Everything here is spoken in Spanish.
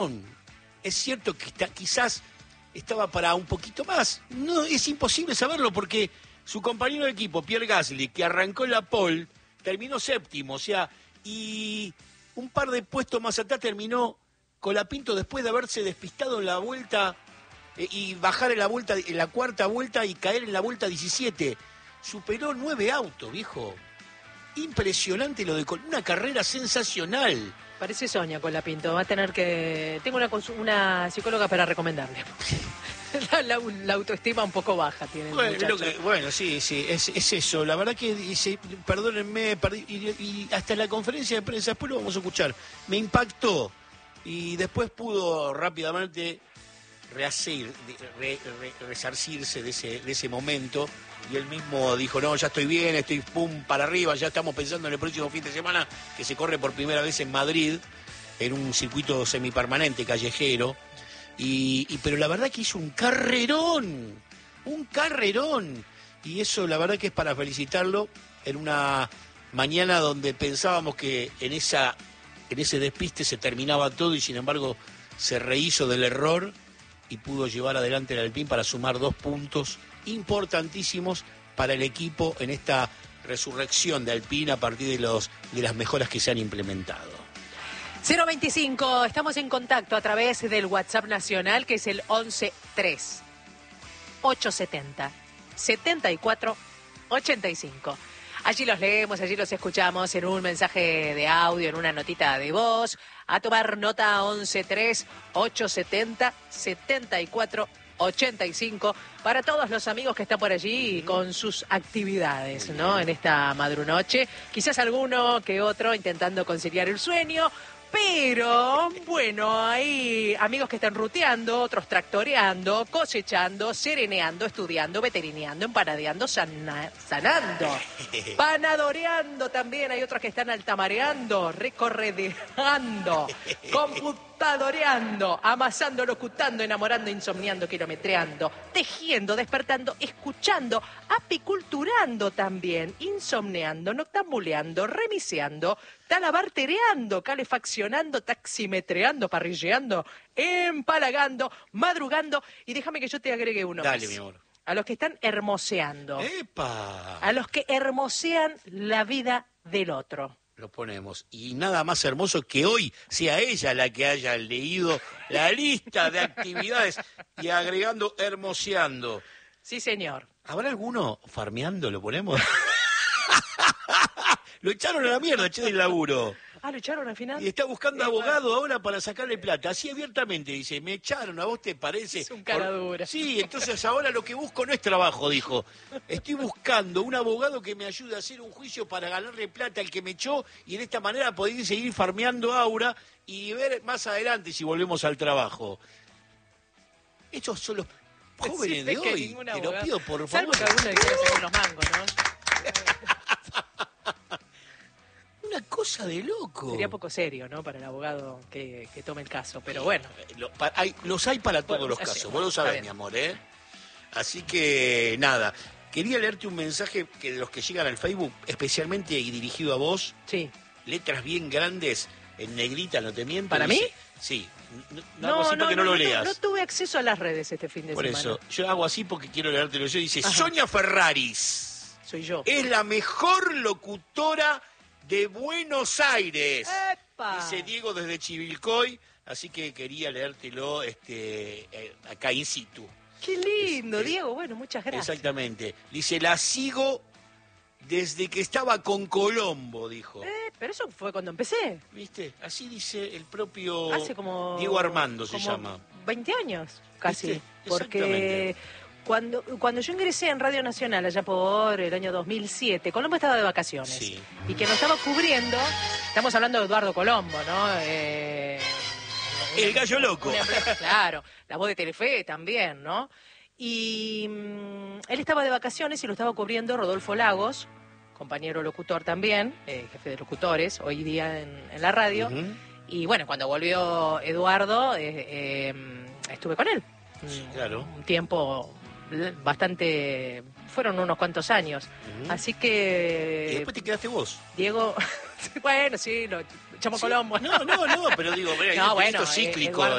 Es cierto que quizás estaba para un poquito más. No, es imposible saberlo porque su compañero de equipo, Pierre Gasly, que arrancó en la pole, terminó séptimo, o sea, y un par de puestos más atrás terminó Colapinto después de haberse despistado en la vuelta y bajar en la cuarta vuelta y caer en la vuelta 17. Superó 9 autos, viejo. Impresionante lo de una carrera sensacional. Parece Sonia Colapinto, va a tener que... Tengo una psicóloga para recomendarle. La autoestima un poco baja tiene el muchacho. Bueno, sí, es eso. La verdad que, perdónenme, y hasta la conferencia de prensa, después lo vamos a escuchar, me impactó y después pudo rápidamente resarcirse de ese momento. Y él mismo dijo, no, ya estoy bien, estoy pum para arriba, ya estamos pensando en el próximo fin de semana que se corre por primera vez en Madrid, en un circuito semipermanente, callejero. Pero la verdad que hizo un carrerón. Y eso la verdad que es para felicitarlo en una mañana donde pensábamos que en ese despiste se terminaba todo y sin embargo se rehizo del error y pudo llevar adelante el Alpine para sumar 2 puntos importantísimos para el equipo en esta resurrección de Alpine a partir de las mejoras que se han implementado. 025, estamos en contacto a través del WhatsApp nacional, que es el 113 870 74 85. Allí los leemos, allí los escuchamos en un mensaje de audio, en una notita de voz. A tomar nota 113 870 74 85 para todos los amigos que están por allí con sus actividades, ¿no? En esta madrunoche. Quizás alguno que otro intentando conciliar el sueño. Pero, bueno, hay amigos que están ruteando, otros tractoreando, cosechando, sereneando, estudiando, veterineando, empanadeando, sanando, panadoreando también. Hay otros que están altamareando, recorredeando, computadoreando, amasando, locutando, enamorando, insomniando, kilometreando, tejiendo, despertando, escuchando, apiculturando también, insomneando, noctambuleando, remiseando, talabartereando, calefaccionando, taximetreando, parrilleando, empalagando, madrugando. Y déjame que yo te agregue uno Dale, más. mi amor. A los que están hermoseando. ¡Epa! A los que hermosean la vida del otro. Lo ponemos. Y nada más hermoso que hoy sea ella la que haya leído la lista de actividades y agregando hermoseando. Sí, señor. ¿Habrá alguno farmeando? ¿Lo ponemos? Lo echaron a la mierda, del laburo. ¿Lo echaron al final? Y está buscando abogado ahora para sacarle plata. Así abiertamente dice, me echaron, ¿a vos te parece? Es un cara dura. Sí, entonces ahora lo que busco no es trabajo, dijo. Estoy buscando un abogado que me ayude a hacer un juicio para ganarle plata al que me echó y de esta manera poder seguir farmeando Aura y ver más adelante si volvemos al trabajo. Estos son los jóvenes de hoy. Te lo pido, por favor. Salvo que alguno le quiera sacar unos mangos, ¿no? Una cosa de loco. Sería poco serio, ¿no? Para el abogado que tome el caso, pero bueno. Los hay para todos los casos, vos lo sabés, mi amor, ¿eh? Así que, nada, quería leerte un mensaje de los que llegan al Facebook, especialmente y dirigido a vos. Sí. Letras bien grandes, en negrita, no te miento. ¿Para mí? Sí. No, así para que no lo leas. No tuve acceso a las redes este fin de semana. Por eso, yo hago así porque quiero leértelo yo. Dice, Sonia Ferraris. Soy yo. Es la mejor locutora de Buenos Aires. ¡Epa! Dice Diego desde Chivilcoy, así que quería leértelo acá in situ. Qué lindo, Diego. Bueno, muchas gracias. Exactamente. Dice, la sigo desde que estaba con Colombo, dijo. Pero eso fue cuando empecé. ¿Viste? Así dice el propio Hace como... Diego Armando se como llama. 20 años, casi. ¿Viste? Porque cuando yo ingresé en Radio Nacional, allá por el año 2007, Colombo estaba de vacaciones. Sí. Y que nos estaba cubriendo, estamos hablando de Eduardo Colombo, ¿no? El gallo loco. Claro, la voz de Telefe también, ¿no? Y él estaba de vacaciones y lo estaba cubriendo Rodolfo Lagos, compañero locutor también, jefe de locutores, hoy día en la radio. Uh-huh. Y bueno, cuando volvió Eduardo, estuve con él. Sí, claro. Un tiempo bastante... Fueron unos cuantos años. Uh-huh. Así que... Y después te quedaste vos. Diego... bueno, sí, Chomo Colombo. No, pero digo, No, bueno, esto es cíclico. Eduardo